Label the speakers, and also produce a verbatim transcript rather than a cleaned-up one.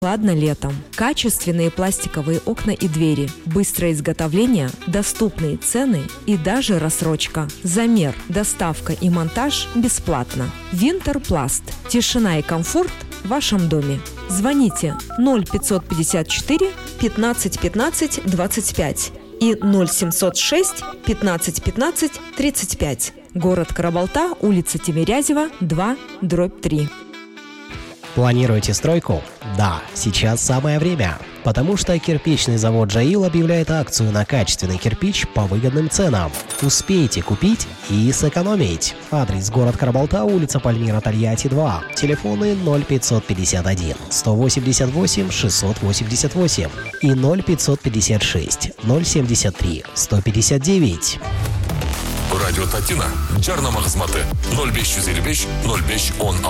Speaker 1: Ладно летом. Качественные пластиковые окна и двери, быстрое изготовление, доступные цены и даже рассрочка. Замер, доставка и монтаж бесплатно. Винтерпласт. Тишина и комфорт в вашем доме. Звоните ноль пятьсот пятьдесят четыре пятнадцать пятнадцать двадцать пять и ноль семьсот шесть пятнадцать пятнадцать тридцать пять. Город Карабалта, улица Тимирязева, два, дробь три.
Speaker 2: Планируете стройку? Да, сейчас самое время. Потому что кирпичный завод «Джаил» объявляет акцию на качественный кирпич по выгодным ценам. Успейте купить и сэкономить. Адрес: город Карабалта, улица Пальмира Тольятти, два. Телефоны ноль пятьсот пятьдесят один сто восемьдесят восемь шестьсот восемьдесят восемь и ноль пятьсот пятьдесят шесть ноль семьдесят три сто пятьдесят девять.
Speaker 3: Радио Татина, жарнама қызматы ноль беш жүз елу беш ноль беш он